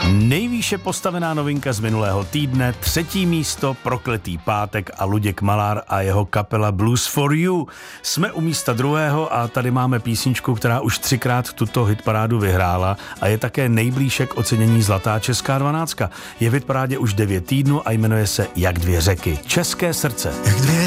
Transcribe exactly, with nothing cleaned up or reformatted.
Nejvýše postavená novinka z minulého týdne, třetí místo, Prokletý pátek a Luděk Malár a jeho kapela Blues for You. Jsme u místa druhého a tady máme písničku, která už třikrát tuto hitparádu vyhrála a je také nejblíže k ocenění Zlatá česká dvanáctka. Je v hitparádě už devět týdnů a jmenuje se Jak dvě řeky. České srdce. Jak dvě